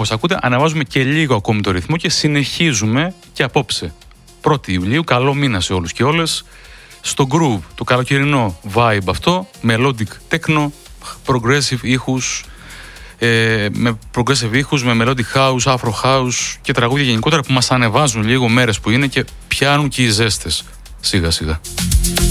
όπως ακούτε, ανεβάζουμε και λίγο ακόμη το ρυθμό και συνεχίζουμε και απόψε. 1η Ιουλίου, καλό μήνα σε όλους και όλες. Στο groove, το καλοκαιρινό vibe αυτό, melodic techno, progressive ήχους, με progressive ήχους, με melodic house, afro house και τραγούδια γενικότερα που μας ανεβάζουν λίγο μέρες που είναι και πιάνουν και οι ζέστες σιγά σιγά.